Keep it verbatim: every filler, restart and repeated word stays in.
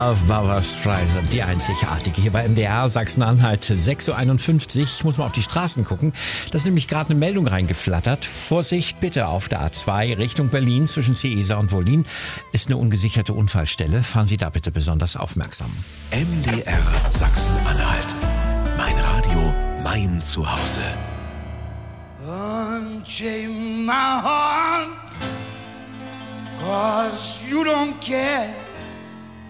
Auf Barbra Streisand, die einzigartige. Hier bei M D R Sachsen-Anhalt, sechs Uhr einundfünfzig. Ich muss mal auf die Straßen gucken. Da ist nämlich gerade eine Meldung reingeflattert. Vorsicht bitte auf der A zwei Richtung Berlin zwischen Ciesa und Wollin ist eine ungesicherte Unfallstelle. Fahren Sie da bitte besonders aufmerksam. M D R Sachsen-Anhalt. Mein Radio, mein Zuhause. Unchain my heart, 'cause you don't care.